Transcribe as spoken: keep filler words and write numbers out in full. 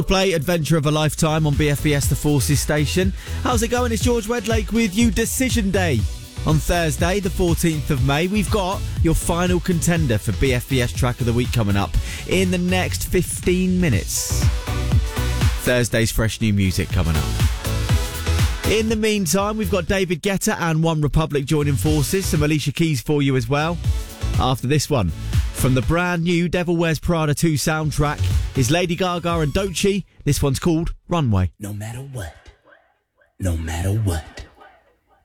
Play Adventure of a Lifetime on B F B S The Forces station. How's it going? It's George Wedlake with you. Decision Day. On Thursday, the fourteenth of May, we've got your final contender for B F B S Track of the Week coming up in the next fifteen minutes. Thursday's fresh new music coming up. In the meantime, we've got David Guetta and One Republic joining forces. Some Alicia Keys for you as well. After this one, from the brand new Devil Wears Prada two soundtrack, is Lady Gaga and Doechii. This one's called Runway. No matter what, no matter what.